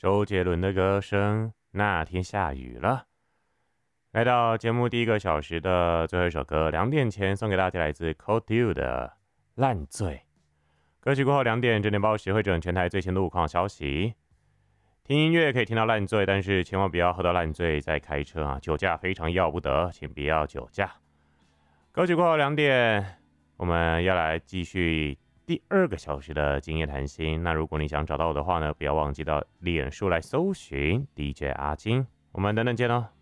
周杰伦的歌声，那天下雨了。来到节目第一个小时的最后一首歌，2点前送给大家来自 Cold Dew 的烂醉。歌曲过后2点，整点报时会整全台最新路况消息。听音乐可以听到烂醉，但是千万不要喝到烂醉再开车啊！酒驾非常要不得，请不要酒驾。歌曲过后2点，我们要来继续第2个小时的今夜谈心。那如果你想找到我的话呢，不要忘记到脸书来搜寻 DJ 阿金。我们等等见哦。